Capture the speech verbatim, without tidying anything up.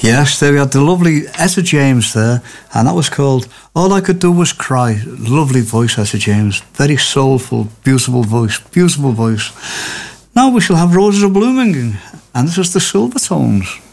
Yes, there we had the lovely Etta James there, and that was called All I Could Do Was Cry. Lovely voice, Etta James. Very soulful, beautiful voice, beautiful voice. Now we shall have Roses Are Blooming, and this is the Silvertones.